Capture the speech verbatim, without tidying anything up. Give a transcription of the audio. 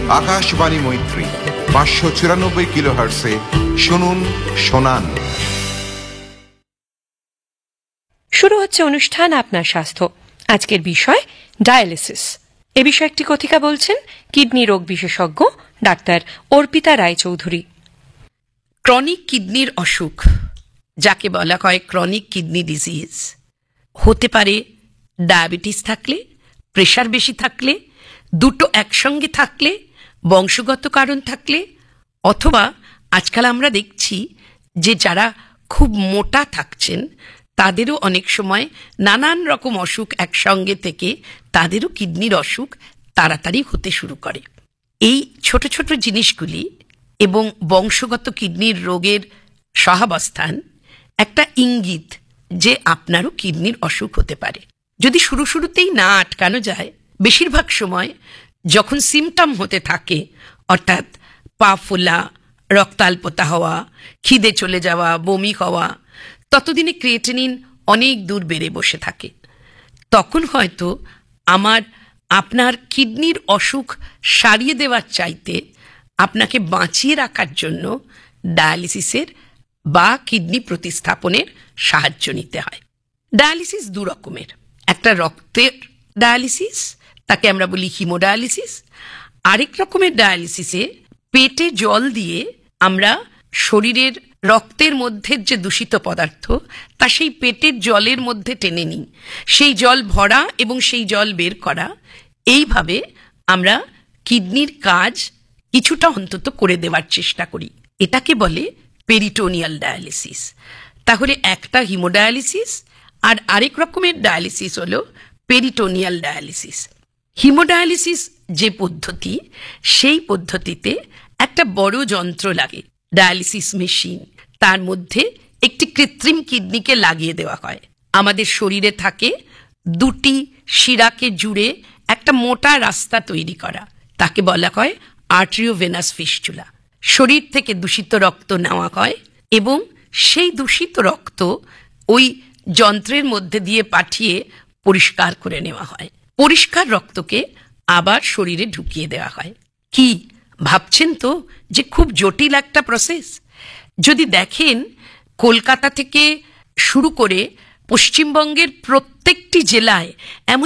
আকাশবাণী মৈত্রী পাঁচশো চুরানব্বই কিলো হার্টসে শুনুন শোনান। শুরু হচ্ছে অনুষ্ঠান আপনার স্বাস্থ্য। আজকের বিষয় ডায়ালিসিস। এ বিষয়ে একটি কথিকা বলছেন কিডনি রোগ বিশেষজ্ঞ ডাক্তার অর্পিতা রায়চৌধুরী। ক্রনিক কিডনির অসুখ, যাকে বলা হয় ক্রনিক কিডনি ডিজিজ, হতে পারে ডায়াবেটিস থাকলে, প্রেশার বেশি থাকলে, দুটো একসঙ্গে থাকলে, বংশগত কারণ থাকলে, অথবা আজকাল আমরা দেখছি যে যারা খুব মোটা থাকছেন তাদেরও অনেক সময় নানান রকম অসুখ একসঙ্গে থেকে তাদেরও কিডনির অসুখ তাড়াতাড়ি হতে শুরু করে। এই ছোট ছোট জিনিসগুলি এবং বংশগত কিডনির রোগের সহাবস্থান একটা ইঙ্গিত যে আপনারও কিডনির অসুখ হতে পারে। যদি শুরু শুরুতেই না আটকানো যায়, বেশিরভাগ সময় যখন সিমটম হতে থাকে, অর্থাৎ পা ফোলা, রক্তাল্পতা হওয়া, খিদে চলে যাওয়া, বমি হওয়া, ততদিনে ক্রিয়েটিনিন অনেক দূর বেড়ে বসে থাকে। তখন হয়তো আমার আপনার কিডনির অসুখ সারিয়ে দেওয়ার চাইতে আপনাকে বাঁচিয়ে রাখার জন্য ডায়ালিসিসের বা কিডনি প্রতিস্থাপনের সাহায্য নিতে হয়। ডায়ালিসিস দু রকমের, একটা রক্তের ডায়ালিসিস, তাকে আমরা বলি হিমোডায়ালিসিস। আরেক রকমের ডায়ালিসিসে পেটে জল দিয়ে আমরা শরীরের রক্তের মধ্যে যে দূষিত পদার্থ তা সেই পেটের জলের মধ্যে টেনে নিই, সেই জল ভরা এবং সেই জল বের করা, এইভাবে আমরা কিডনির কাজ কিছুটা অন্তত করে দেওয়ার চেষ্টা করি। এটাকে বলে পেরিটোনিয়াল ডায়ালিসিস। তাহলে একটা হিমোডায়ালিসিস আর আরেক রকমের ডায়ালিসিস হলো পেরিটোনিয়াল ডায়ালিসিস। হিমোডায়ালিসিস যে পদ্ধতি, সেই পদ্ধতিতে একটা বড় যন্ত্র লাগে, ডায়ালিসিস মেশিন। তার মধ্যে একটি কৃত্রিম কিডনিকে লাগিয়ে দেওয়া হয়। আমাদের শরীরে থাকে দুটি শিরাকে জুড়ে একটা মোটা রাস্তা তৈরি করা, তাকে বলা হয় আর্টেরিওভেনাস ফিস্টুলা। শরীর থেকে দূষিত রক্ত নেওয়া হয় এবং সেই দূষিত রক্ত ওই যন্ত্রের মধ্যে দিয়ে পাঠিয়ে পরিষ্কার করে নেওয়া হয়। পরিষ্কার রক্তকে আবার শরীরে ঢুকিয়ে দেওয়া হয়। কি ভাবছেন তো যে খুব জটিল একটা প্রসেস? যদি দেখেন, কলকাতা থেকে শুরু করে পশ্চিমবঙ্গের প্রত্যেকটি জেলায় এমন